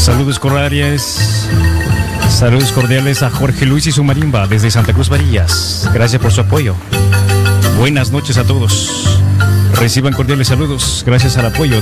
Saludos cordiales. Saludos cordiales a Jorge Luis y su marimba desde Santa Cruz Varillas. Gracias por su apoyo. Buenas noches a todos. Reciban cordiales saludos. Gracias al apoyo